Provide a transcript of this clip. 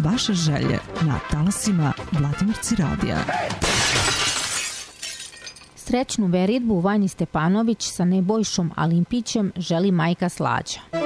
vaše želje na talasima Vladimirci radija. Srećnu veridbu Vanji Stepanović sa Nebojšom Alimpićem želi majka Slađa.